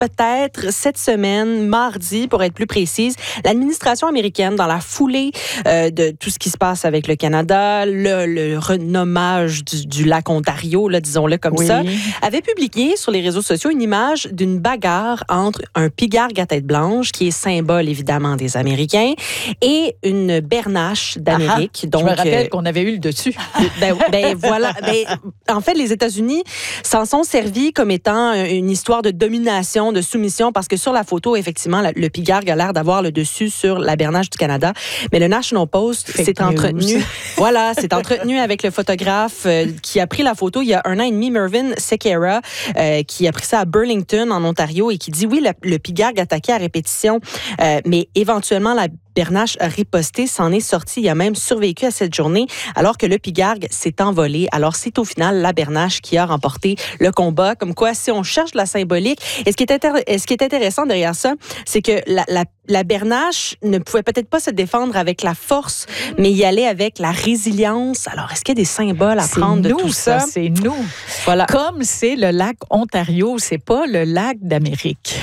peut-être cette semaine, mardi, pour être plus précise, l'administration américaine, dans la foulée de tout ce qui se passe avec le Canada, le renommage du lac Ontario, là, disons-le comme ça, avait publié sur les réseaux sociaux une image d'une bagarre entre un pigargue à tête blanche, qui est symbole évidemment des Américains, et une bernache d'Amérique. Donc, je me rappelle qu'on avait eu le dessus. Voilà. En fait, les États-Unis s'en sont servis comme étant une histoire de domination, de soumission, parce que sur la photo, effectivement, le pigargue a l'air d'avoir le dessus sur la bernache du Canada. Mais le National Post s'est entretenu. Voilà, s'est entretenu avec le photographe qui a pris la photo il y a 1 an et demi, Mervyn Sequeira, qui a pris ça à Burlington, en Ontario, et qui dit, oui, le pigargue attaquait à répétition, mais éventuellement, la bernache a riposté, s'en est sorti. Il a même survécu à cette journée, alors que le pigargue s'est envolé. Alors, c'est au final la bernache qui a remporté le combat. Comme quoi, si on cherche de la symbolique, et ce qui est intéressant derrière ça, c'est que la bernache ne pouvait peut-être pas se défendre avec la force, mais y allait avec la résilience. Alors, est-ce qu'il y a des symboles à prendre de tout ça? C'est nous. Voilà. Comme c'est le lac Ontario, c'est pas le lac d'Amérique.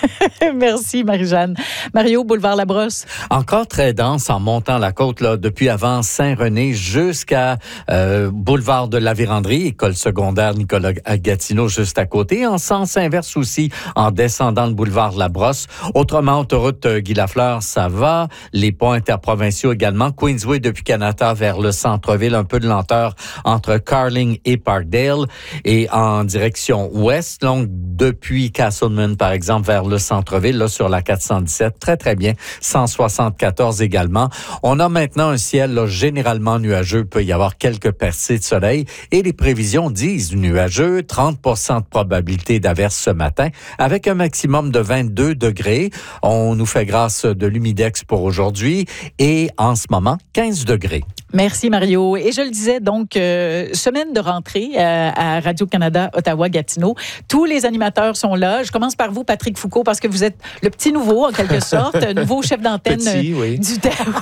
Merci, Marie-Jeanne. Mario, Boulevard Labrosse. Encore très dense en montant la côte, là, depuis avant Saint-René jusqu'à Boulevard de la Vérandrie, école secondaire Nicolas Gatineau juste à côté. En sens inverse aussi, en descendant le boulevard Labrosse. Autrement, autoroute Guy Lafleur, ça va. Les ponts interprovinciaux également. Queensway depuis Canada vers le centre-ville, un peu de lenteur entre Carling et Parkdale. Et en direction ouest, donc depuis Castleman, par exemple, vers le centre-ville, là, sur la 417. Très, très bien. 174 également. On a maintenant un ciel là, généralement nuageux. Il peut y avoir quelques percées de soleil. Et les prévisions disent nuageux, 30% de probabilité d'averse ce matin, avec un maximum de 22 degrés. On nous fait grâce de l'humidex pour aujourd'hui. Et en ce moment, 15 degrés. Merci, Mario. Et je le disais, donc, semaine de rentrée à Radio-Canada, Ottawa-Gatineau. Tous les animateurs sont là. Je commence par vous, Patrick Foucault, parce que vous êtes le petit nouveau, en quelque sorte, nouveau chef d'antenne du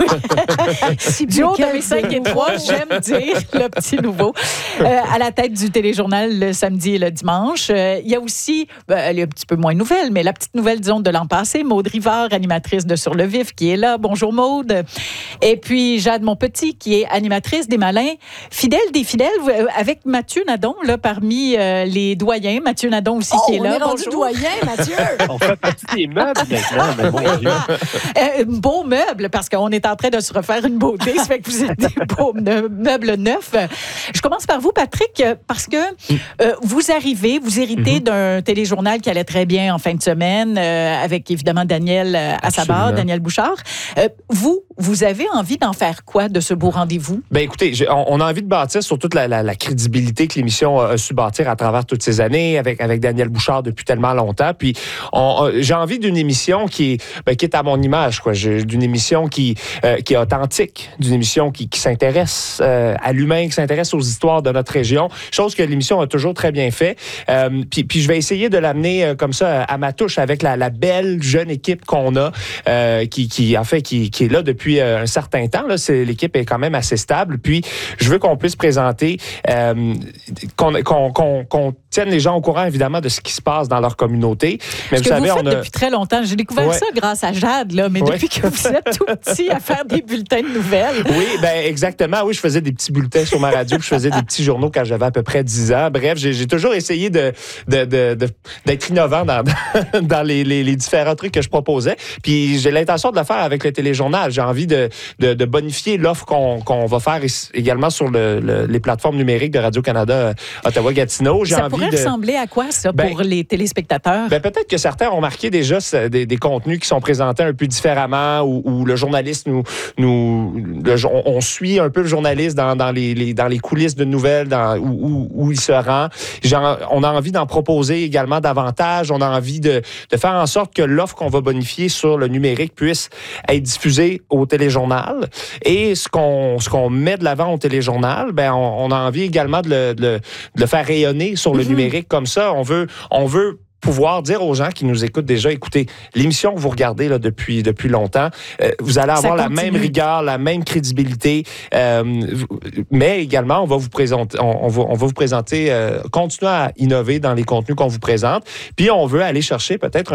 Joe de mes 5 et 3, j'aime dire le petit nouveau, à la tête du téléjournal le samedi et le dimanche. Il y a aussi, elle est un petit peu moins nouvelle, mais la petite nouvelle, disons, de l'an passé, Maude Rivard, animatrice de Sur le Vif, qui est là. Bonjour, Maude. Et puis, Jade Monpetit, qui est animatrice des Malins, fidèle des fidèles, avec Mathieu Nadon, là, parmi les doyens. Mathieu Nadon aussi, qui est là. On est rendu doyen, Mathieu. On fait partie des meubles maintenant, mais bon Dieu. Beau meuble, parce qu'on est en train de se refaire une beauté. Ça fait que vous êtes des beaux meubles neufs. Je commence par vous, Patrick, parce que vous arrivez, vous héritez d'un téléjournal qui allait très bien en fin de semaine, avec évidemment Daniel à sa barre, Daniel Bouchard. Vous avez envie d'en faire quoi de ce beau rendez-vous? Ben écoutez, on a envie de bâtir sur toute la crédibilité que l'émission a su bâtir à travers toutes ces années, avec Daniel Bouchard depuis tellement longtemps. Puis j'ai envie d'une émission qui est à mon image, quoi. D'une émission qui est authentique, d'une émission qui s'intéresse à l'humain, qui s'intéresse aux histoires de notre région, chose que l'émission a toujours très bien fait. Puis je vais essayer de l'amener comme ça à ma touche avec la belle jeune équipe qu'on a, qui est là depuis un certain temps. Là, l'équipe est quand même assez stable. Puis je veux qu'on puisse présenter, qu'on tienne les gens au courant évidemment de ce qui se passe dans leur communauté. Mais vous savez, depuis très longtemps. J'ai découvert ça grâce à Jade, là, mais depuis que vous êtes tout petit à faire des bulletins de nouvelles. Oui, exactement. Oui, je faisais des petits bulletins sur ma radio, puis je faisais des petits journaux quand j'avais à peu près 10 ans. Bref, j'ai toujours essayé d'être innovant dans les différents trucs que je proposais. Puis j'ai l'intention de le faire avec le téléjournal. J'ai envie de bonifier l'offre qu'on va faire également sur les plateformes numériques de Radio-Canada Ottawa-Gatineau. Ça pourrait ressembler à quoi, ça, pour les téléspectateurs? Peut-être que certains ont remarqué déjà des contenus qui sont présentés un peu différemment, où le journaliste on suit un peu le journaliste dans les coulisses de nouvelles, où il se rend. On a envie d'en proposer également davantage. On a envie de faire en sorte que l'offre qu'on va bonifier sur le numérique puisse être diffusée au téléjournal. Et ce qu'on met de l'avant au téléjournal, on a envie également de le faire rayonner sur le numérique comme ça. On veut pouvoir dire aux gens qui nous écoutent déjà, écoutez, l'émission que vous regardez là, depuis longtemps, vous allez avoir la même rigueur, la même crédibilité, mais également, on va vous présenter, on va vous présenter, continuer à innover dans les contenus qu'on vous présente, puis on veut aller chercher peut-être